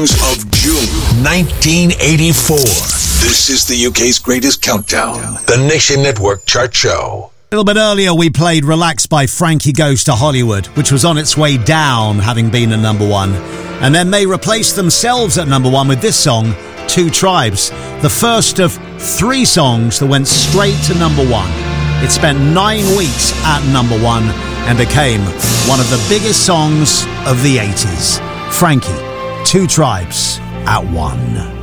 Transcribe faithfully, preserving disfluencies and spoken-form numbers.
songs of June nineteen eighty-four. This is the U K's greatest countdown, the Nation Network chart show. A little bit earlier, we played Relax by Frankie Goes to Hollywood, which was on its way down, having been a number one. And then they replaced themselves at number one with this song, Two Tribes, the first of three songs that went straight to number one. It spent nine weeks at number one and became one of the biggest songs of the eighties. Frankie, Two Tribes at one.